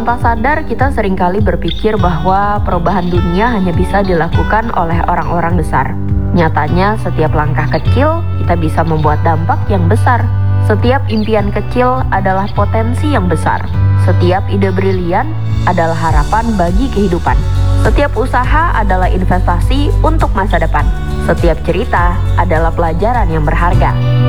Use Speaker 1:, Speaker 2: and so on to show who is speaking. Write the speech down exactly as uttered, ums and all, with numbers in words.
Speaker 1: Tanpa sadar, kita seringkali berpikir bahwa perubahan dunia hanya bisa dilakukan oleh orang-orang besar. Nyatanya, setiap langkah kecil kita bisa membuat dampak yang besar. Setiap impian kecil adalah potensi yang besar. Setiap ide brilian adalah harapan bagi kehidupan. Setiap usaha adalah investasi untuk masa depan. Setiap cerita adalah pelajaran yang berharga.